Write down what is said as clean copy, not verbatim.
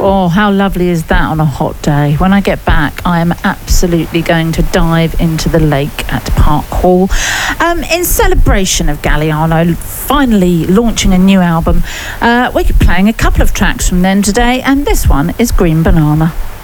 Oh, how lovely is that on a hot day? When I get back, I am absolutely going to dive into the lake at Park Hall. In celebration of Galliano finally launching a new album, we're playing a couple of tracks from them today, and this one is Green Banana.